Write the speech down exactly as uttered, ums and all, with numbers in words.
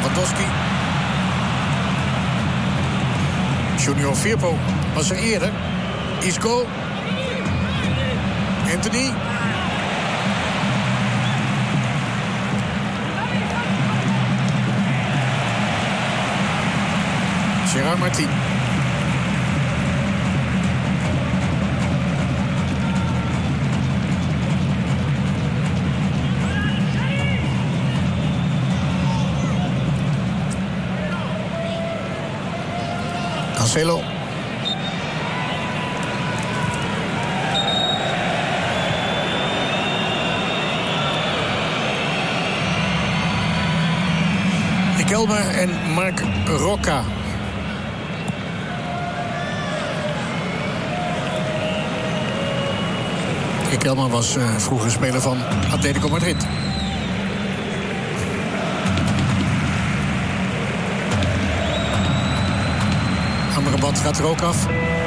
Lewandowski. Junior Firpo was er eerder. Isco. Anthony. Gerard Martin. Cancelo. Riquelme en Marc Roca. Riquelme was uh, vroeger speler van Atletico Madrid. Amrabat gaat er ook af.